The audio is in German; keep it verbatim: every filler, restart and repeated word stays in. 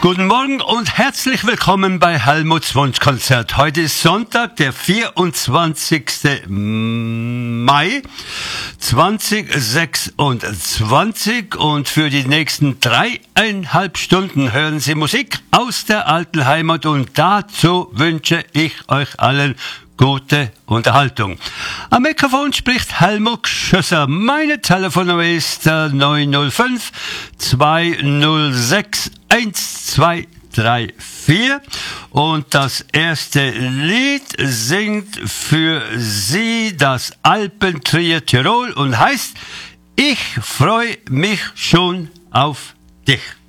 Guten Morgen und herzlich willkommen bei Helmuts Wunschkonzert. Heute ist Sonntag, der vierundzwanzigste Mai zweitausendsechsundzwanzig und für die nächsten dreieinhalb Stunden hören Sie Musik aus der alten Heimat und dazu wünsche ich euch allen gute Unterhaltung. Am Mikrofon spricht Helmut Schösser. Meine Telefonnummer ist äh, neun null fünf, zwei null sechs, eins zwei drei vier und das erste Lied singt für Sie das Alpentrio Tirol und heißt Ich freue mich schon auf dich.